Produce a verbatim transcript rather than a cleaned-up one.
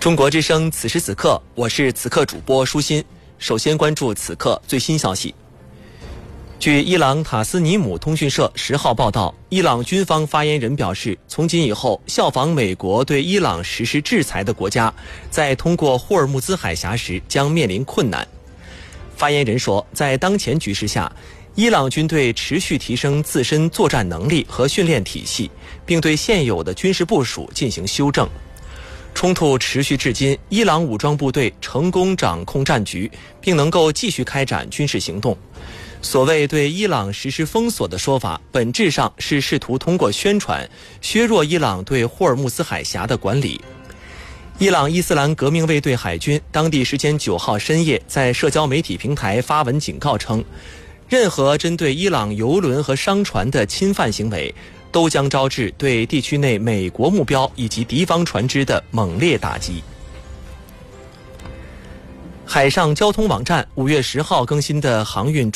中国之声，此时此刻，我是此刻主播舒心。首先关注此刻最新消息。据伊朗塔斯尼姆通讯社十号报道，伊朗军方发言人表示，从今以后，效仿美国对伊朗实施制裁的国家，在通过霍尔木兹海峡时将面临困难。发言人说，在当前局势下，伊朗军队持续提升自身作战能力和训练体系，并对现有的军事部署进行修正。冲突持续至今，伊朗武装部队成功掌控战局，并能够继续开展军事行动。所谓对伊朗实施封锁的说法，本质上是试图通过宣传削弱伊朗对霍尔木兹海峡的管理。伊朗伊斯兰革命卫队海军当地时间九号深夜在社交媒体平台发文警告称，任何针对伊朗油轮和商船的侵犯行为都将招致对地区内美国目标以及敌方船只的猛烈打击。海上交通网站五月十号更新的航运